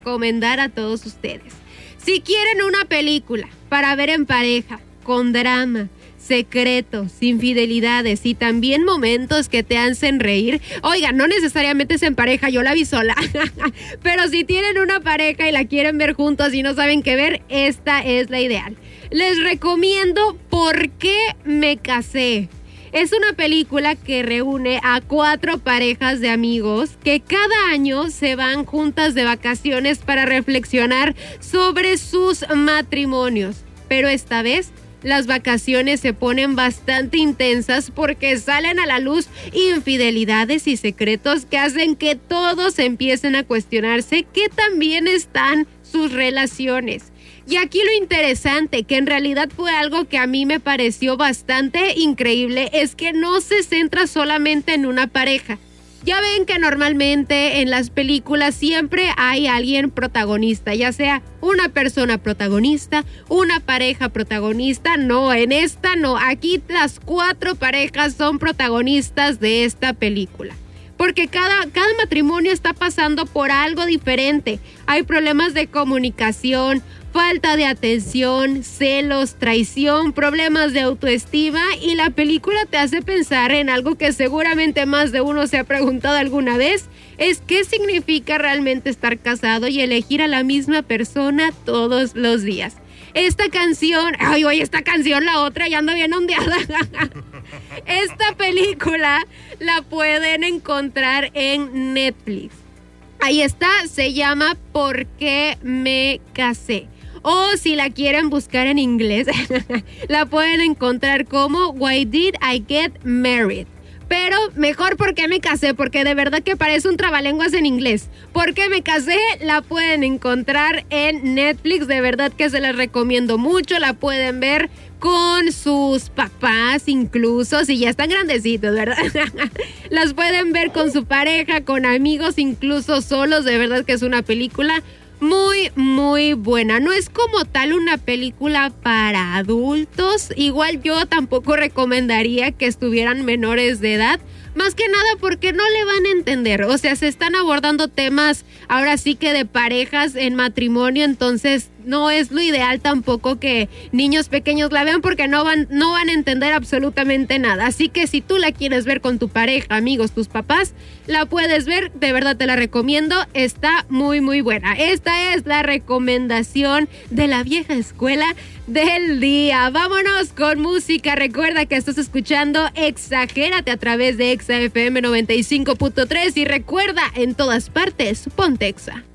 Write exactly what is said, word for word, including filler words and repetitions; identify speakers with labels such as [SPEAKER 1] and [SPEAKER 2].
[SPEAKER 1] recomendar a todos ustedes. Si quieren una película para ver en pareja, con drama, secretos, infidelidades y también momentos que te hacen reír, oigan, no necesariamente es en pareja, yo la vi sola, pero si tienen una pareja y la quieren ver juntos y no saben qué ver, esta es la ideal. Les recomiendo ¿Por qué me casé? Es una película que reúne a cuatro parejas de amigos que cada año se van juntas de vacaciones para reflexionar sobre sus matrimonios. Pero esta vez las vacaciones se ponen bastante intensas porque salen a la luz infidelidades y secretos que hacen que todos empiecen a cuestionarse qué tan bien están sus relaciones. Y aquí lo interesante, que en realidad fue algo que a mí me pareció bastante increíble, es que no se centra solamente en una pareja. Ya ven que normalmente en las películas siempre hay alguien protagonista, ya sea una persona protagonista, una pareja protagonista. No, en esta no. Aquí las cuatro parejas son protagonistas de esta película. Porque cada, cada matrimonio está pasando por algo diferente. Hay problemas de comunicación, falta de atención, celos, traición, problemas de autoestima, y la película te hace pensar en algo que seguramente más de uno se ha preguntado alguna vez, es qué significa realmente estar casado y elegir a la misma persona todos los días. Esta canción, ay, oye, esta canción, la otra, ya ando bien ondeada. Esta película la pueden encontrar en Netflix. Ahí está, se llama ¿Por qué me casé? O si la quieren buscar en inglés, la pueden encontrar como Why Did I Get Married? Pero mejor ¿Por qué me casé? Porque de verdad que parece un trabalenguas en inglés. ¿Por qué me casé? La pueden encontrar en Netflix. De verdad que se las recomiendo mucho. La pueden ver con sus papás, incluso si ya están grandecitos, ¿verdad? Las pueden ver con su pareja, con amigos, incluso solos. De verdad que es una película muy, muy buena. No es como tal una película para adultos. Igual yo tampoco recomendaría que estuvieran menores de edad. Más que nada porque no le van a entender. O sea, se están abordando temas ahora sí que de parejas en matrimonio. Entonces no es lo ideal tampoco que niños pequeños la vean porque no van, no van a entender absolutamente nada. Así que si tú la quieres ver con tu pareja, amigos, tus papás, la puedes ver. De verdad te la recomiendo. Está muy, muy buena. Esta es la recomendación de la vieja escuela del día. Vámonos con música. Recuerda que estás escuchando Exagérate a través de Exa F M noventa y cinco punto tres y recuerda, en todas partes, ponte Exa.